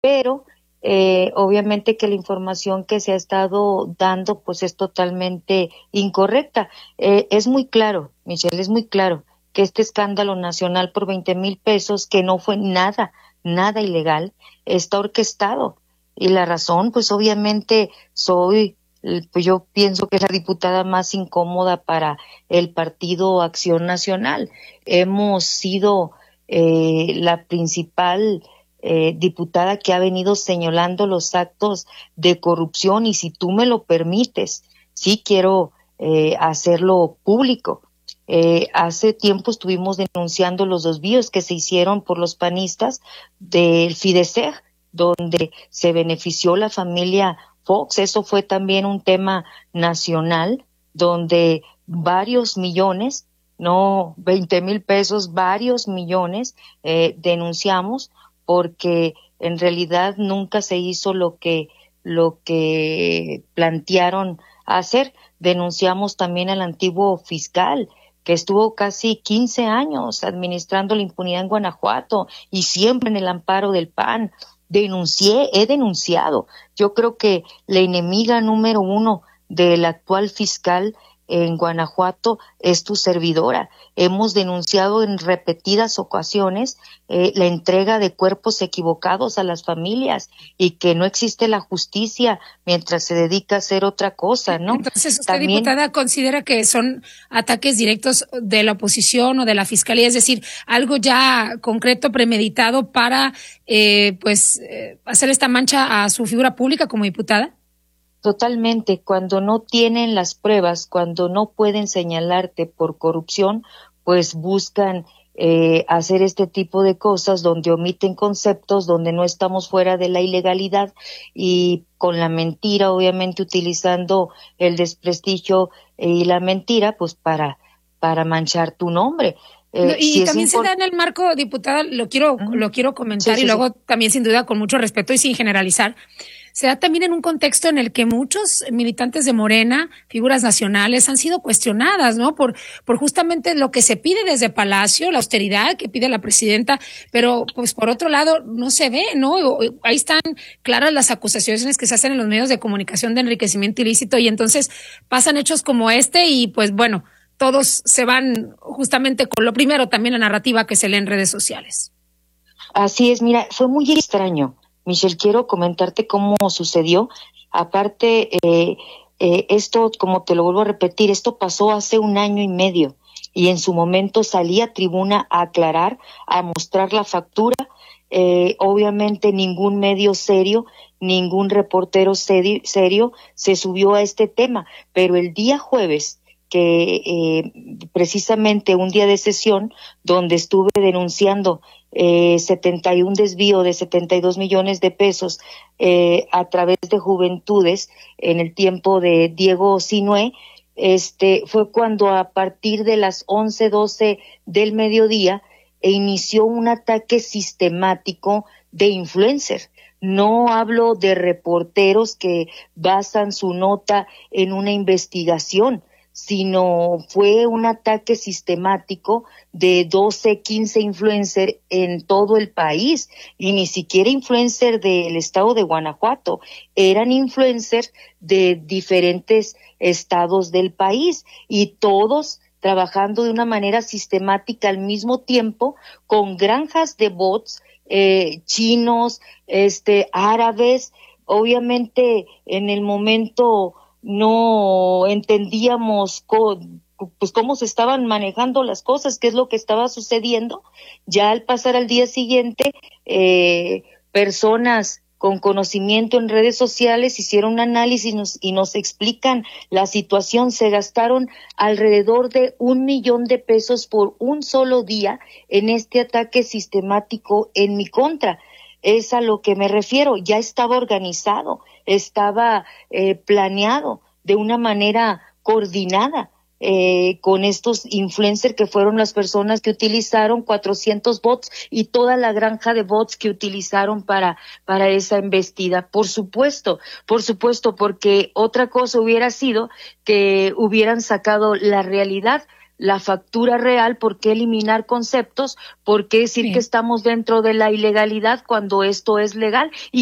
pero obviamente que la información que se ha estado dando pues es totalmente incorrecta. Es muy claro, Michelle, es muy claro que este escándalo nacional por 20,000 pesos, que no fue nada ilegal, está orquestado. Y la razón, pues obviamente pues yo pienso que es la diputada más incómoda para el Partido Acción Nacional. Hemos sido la principal diputada que ha venido señalando los actos de corrupción, y si tú me lo permites, sí quiero hacerlo público. Hace tiempo estuvimos denunciando los desvíos que se hicieron por los panistas del Fideseg, donde se benefició la familia Fox. Eso fue también un tema nacional, donde varios millones, no 20,000 pesos, varios millones denunciamos, porque en realidad nunca se hizo lo que plantearon hacer. Denunciamos también al antiguo fiscal, que estuvo casi 15 años administrando la impunidad en Guanajuato y siempre en el amparo del PAN. He denunciado. Yo creo que la enemiga número uno del actual fiscal en Guanajuato es tu servidora. Hemos denunciado en repetidas ocasiones la entrega de cuerpos equivocados a las familias, y que no existe la justicia mientras se dedica a hacer otra cosa, ¿no? Entonces, ¿usted, diputada, considera que son ataques directos de la oposición o de la fiscalía? Es decir, algo ya concreto, premeditado para hacer esta mancha a su figura pública como diputada. Totalmente. Cuando no tienen las pruebas, cuando no pueden señalarte por corrupción, pues buscan hacer este tipo de cosas, donde omiten conceptos, donde no estamos fuera de la ilegalidad, y con la mentira, obviamente utilizando el desprestigio y la mentira, pues para manchar tu nombre. Y también se da en el marco, diputada, lo quiero comentar, y luego también sin duda con mucho respeto y sin generalizar. Se da también en un contexto en el que muchos militantes de Morena, figuras nacionales, han sido cuestionadas, ¿no? Por justamente lo que se pide desde Palacio, la austeridad que pide la presidenta, pero pues por otro lado no se ve, ¿no? Ahí están claras las acusaciones que se hacen en los medios de comunicación de enriquecimiento ilícito, y entonces pasan hechos como este y pues bueno, todos se van justamente con lo primero, también la narrativa que se lee en redes sociales. Así es, mira, fue muy extraño. Michelle, quiero comentarte cómo sucedió. Aparte, esto, como te lo vuelvo a repetir, esto pasó hace 1 año y medio, y en su momento salí a tribuna a aclarar, a mostrar la factura. Obviamente ningún medio serio, ningún reportero serio se subió a este tema, pero el día jueves, que precisamente un día de sesión donde estuve denunciando 71 desvío de 72 millones de pesos a través de Juventudes en el tiempo de Diego Sinué, fue cuando a partir de las 11:12 del mediodía inició un ataque sistemático de influencer. No hablo de reporteros que basan su nota en una investigación, sino fue un ataque sistemático de 12, 15 influencers en todo el país, y ni siquiera influencers del estado de Guanajuato, eran influencers de diferentes estados del país, y todos trabajando de una manera sistemática al mismo tiempo, con granjas de bots chinos, árabes. Obviamente en el momento no entendíamos cómo se estaban manejando las cosas, qué es lo que estaba sucediendo. Ya al pasar al día siguiente, personas con conocimiento en redes sociales hicieron un análisis y nos explican la situación. Se gastaron alrededor de 1 millón de pesos por un solo día en este ataque sistemático en mi contra. Es a lo que me refiero. Ya estaba organizado, estaba planeado de una manera coordinada con estos influencers, que fueron las personas que utilizaron 400 bots y toda la granja de bots que utilizaron para esa embestida. Por supuesto, porque otra cosa hubiera sido que hubieran sacado la realidad la factura real, por qué eliminar conceptos, por qué decir que estamos dentro de la ilegalidad cuando esto es legal. Y